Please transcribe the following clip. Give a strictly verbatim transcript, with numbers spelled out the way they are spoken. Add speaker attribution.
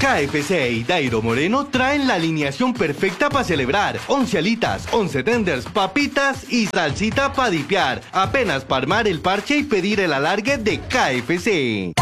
Speaker 1: K F C y Dairo Moreno traen la alineación perfecta para celebrar. once alitas, once tenders, papitas y salsita para dipear. Apenas para armar el parche y pedir el alargue de K F C.